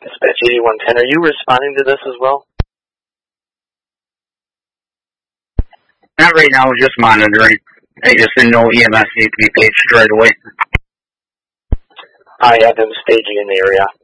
Dispatch 8110, are you responding to this as well? Not right now, just monitoring. I just didn't know EMS needs to be paged right away. I have them staging in the area.